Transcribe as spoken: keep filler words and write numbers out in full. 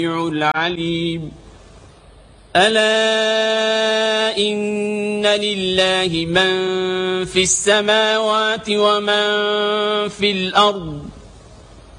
العليم. ألا إن لله من في السماوات ومن في الأرض